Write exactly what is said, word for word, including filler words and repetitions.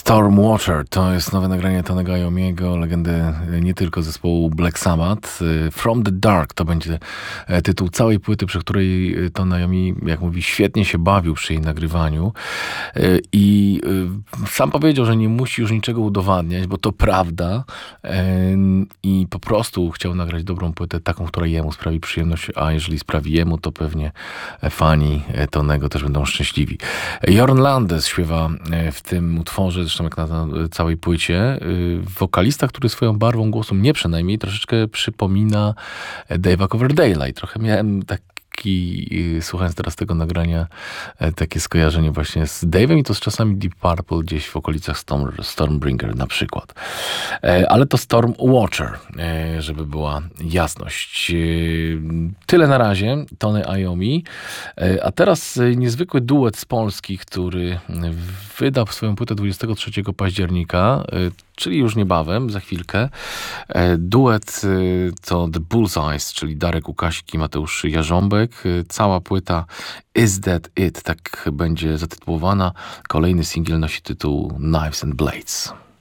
Stormwater to jest nowe nagranie Tonego Iommiego, legendy nie tylko zespołu Black Sabbath. From the Dark to będzie tytuł całej płyty, przy której Tony Iommi, jak mówi, świetnie się bawił przy jej nagrywaniu. I sam powiedział, że nie musi już niczego udowadniać, bo to prawda. I po prostu chciał nagrać dobrą płytę, taką, która jemu sprawi przyjemność, a jeżeli sprawi jemu, to pewnie fani Tonego też będą szczęśliwi. Jorn Landes śpiewa w tym utworze, zresztą jak na całej płycie. Wokalista, który swoją barwą głosu mnie przynajmniej troszeczkę przypomina Dave'a Coverdale'a i trochę miałem tak I słuchając teraz tego nagrania, takie skojarzenie właśnie z Dave'em i to z czasami Deep Purple gdzieś w okolicach Storm, Stormbringer na przykład. Ale to Stormwater, żeby była jasność. Tyle na razie, Tony Iommi. A teraz niezwykły duet z Polski, który wydał swoją płytę dwudziestego trzeciego października, czyli już niebawem, za chwilkę. Duet to The Bullseyes, czyli Darek Łukasik i Mateusz Jarząbek. Cała płyta Is That It, tak będzie zatytułowana. Kolejny singiel nosi tytuł Knives and Blades.